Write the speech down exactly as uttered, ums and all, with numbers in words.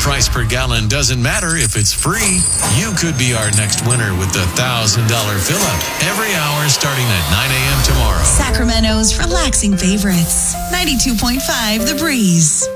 price per gallon doesn't matter if it's free. You could be our next winner with the one thousand dollars fill-up every hour starting at nine a.m. tomorrow. Sacramento's relaxing favorites. ninety-two point five The Breeze.